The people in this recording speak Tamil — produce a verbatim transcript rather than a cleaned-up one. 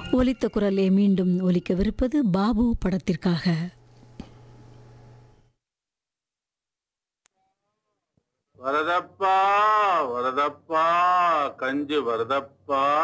ஒலித்த குரலே மீண்டும் ஒலிக்கவிருப்பது பாபு படத்திற்காக. வரதப்பா வரதப்பா கஞ்சு வரதப்பா